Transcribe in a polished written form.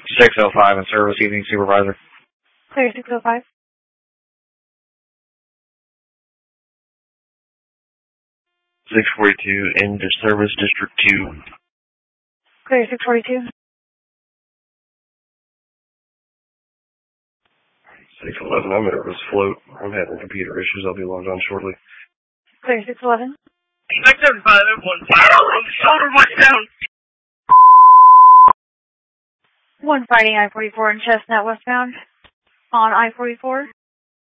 605 in service, evening supervisor. Clear 605. 642 into service, District 2. Clear 642. 611, I'm at Rose Float. I'm having computer issues. I'll be logged on shortly. Clear 611. 675, everyone, fire on the shoulder, westbound. 1 fighting I-44 in Chestnut westbound on I-44.